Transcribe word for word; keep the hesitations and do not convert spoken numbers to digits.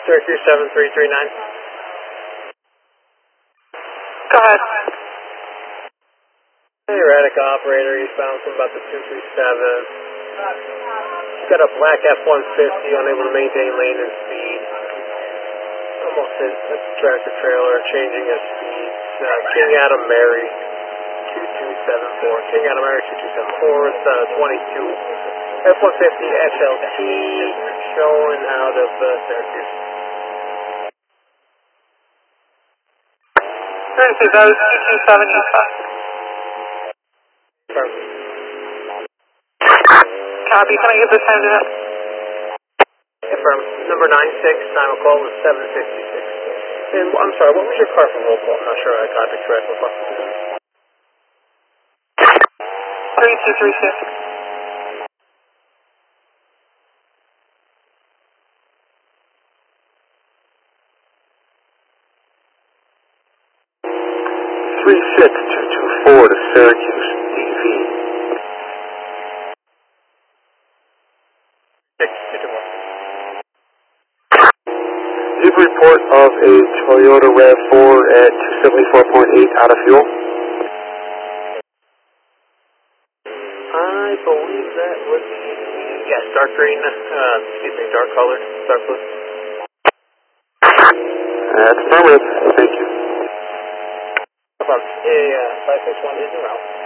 Syracuse seven three three nine. Go ahead. Hey, erratic operator, eastbound from about the two three seven. Got a black F one fifty, unable to maintain lane and speed. Almost hit a tractor trailer, changing his speeds. Uh, King Adam Mary, two two seven four. King Adam Mary, two two seven four. It's uh, twenty-two. F one fifty X L T, showing out of uh, Syracuse. Syracuse, that was two two seven eastbound. Affirm. Copy, can I get this time to that? Affirm. Number nine six, time of call was seven sixty-six. And I'm sorry, what was your car from roll call? I'm not sure I got it correct. three two three six. three six two two four to Syracuse, D V. You have a report of a Toyota RAV four at two seventy-four point eight out of fuel? I believe that would be, yes, dark green, uh, excuse me, dark colored, dark blue. That's affirmative. Thank you. No problem. Yeah, yeah, five six one is around.